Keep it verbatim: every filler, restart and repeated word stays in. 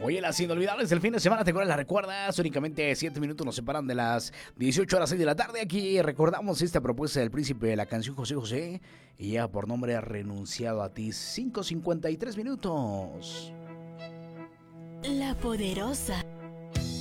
Oye, las inolvidables del fin de semana, ¿te acuerdas? ¿Las recuerdas? Únicamente siete minutos nos separan de las dieciocho horas seis de la tarde. Aquí recordamos esta propuesta del príncipe de la canción José José. Y lleva por nombre Renunciado a ti. cinco cincuenta y tres minutos. La Poderosa.